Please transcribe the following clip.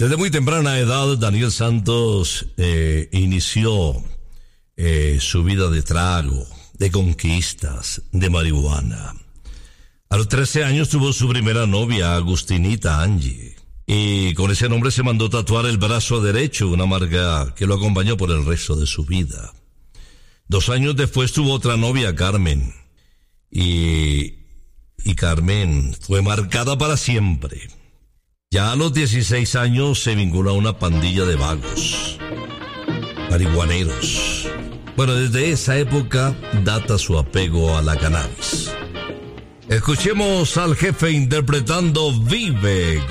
Desde muy temprana edad, Daniel Santos inició su vida de trago, de conquistas, de marihuana. A los 13 años tuvo su primera novia, Agustinita Angie. Y con ese nombre se mandó tatuar el brazo derecho, una marca que lo acompañó por el resto de su vida. 2 años después tuvo otra novia, Carmen. Y Carmen fue marcada para siempre. Ya a los 16 años se vinculó a una pandilla de vagos, marihuaneros. Bueno, desde esa época data su apego a la cannabis. Escuchemos al jefe interpretando Vive